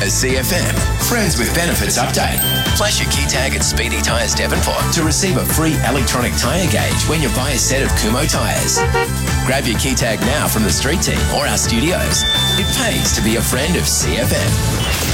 CFM. Friends with Benefits update. Flash your key tag at Speedy Tyres Devonport to receive a free electronic tyre gauge when you buy a set of Kumho tyres. Grab your key tag now from the street team or our studios. It pays to be a friend of CFM.